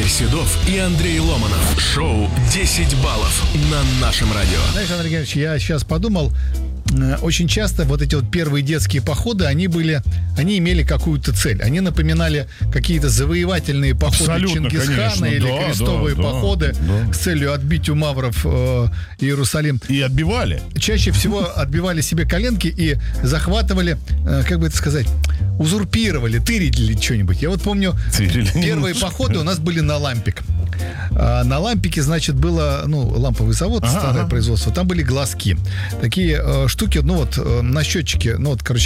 Игорь Седов и Андрей Ломанов. Шоу «10 баллов» на нашем радио. Знаешь, Андрей Геннадьевич, я сейчас подумал, очень часто вот эти вот первые детские походы, они имели какую-то цель. Они напоминали какие-то завоевательные походы абсолютно, Чингисхана, конечно, или крестовые походы с целью отбить у мавров Иерусалим. И отбивали. Чаще всего отбивали себе коленки и захватывали, как бы это сказать, узурпировали, тырили что-нибудь. Я вот помню, первые походы у нас были на Лампик. На Лампике, значит, было, ламповый завод, старое производство, там были глазки. Такие штуки, на счетчике,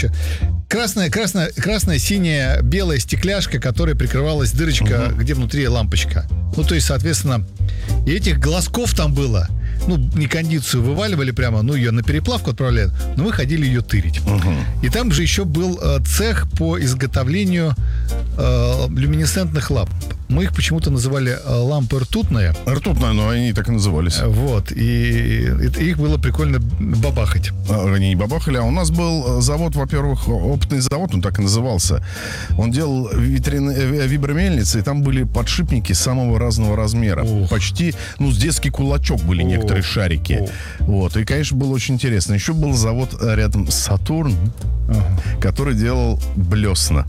красная, синяя, белая стекляшка, которой прикрывалась дырочка, где внутри лампочка. То есть, соответственно, и этих глазков там было. Не кондицию вываливали прямо, ее на переплавку отправляют, но мы ходили ее тырить. И там же еще был цех по изготовлению люминесцентных ламп. Мы их почему-то называли лампы ртутные. Ртутные, но они так и назывались. Вот, и их было прикольно бабахать. Они не бабахали, а у нас был завод, во-первых, опытный завод, он так и назывался. Он делал вибромельницы, и там были подшипники самого разного размера. Почти, с детский кулачок были некоторые шарики. Вот, и, конечно, было очень интересно. Еще был завод рядом «Сатурн», который делал блесна.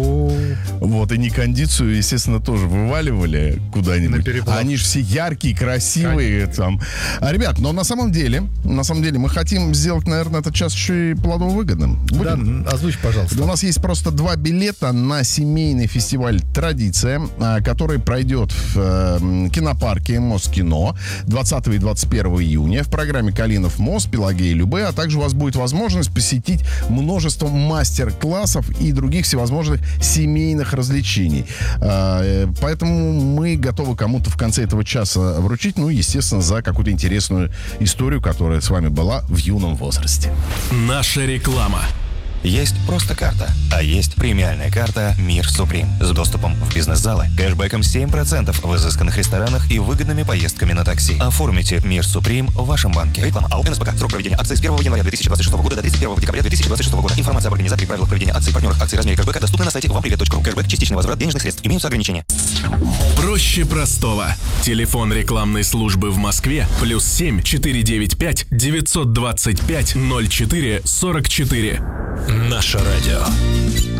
Вот, и некондицию, естественно, тоже вываливали куда-нибудь. А они же все яркие, красивые там. Ребят, но на самом деле мы хотим сделать, наверное, этот час еще и плодово-выгодным. Да, озвучь, пожалуйста. У нас есть просто 2 билета на семейный фестиваль «Традиция», который пройдет в кинопарке Москино 20 и 21 июня в программе «Калинов мост», «Пелагея Любэ», а также у вас будет возможность посетить множество мастер-классов и других всевозможных семейных развлечений. Поэтому мы готовы кому-то в конце этого часа вручить, естественно, за какую-то интересную историю, которая с вами была в юном возрасте. Наша реклама. Есть просто карта, а есть премиальная карта «Мир Суприм» с доступом в бизнес-залы, кэшбэком 7% в изысканных ресторанах и выгодными поездками на такси. Оформите «Мир Суприм» в вашем банке. Реклама АО «НСПК». Срок проведения акции с 1 января 2026 года до 31 декабря 2026 года. Информация об организаторе и правилах проведения акций, партнерах акций, размере кэшбэка доступна на сайте вампривет.ру. Кэшбэк, частичный возврат денежных средств. Имеются ограничения. Проще простого. Телефон рекламной службы в Москве +7 495 925 04 44. Наше радио.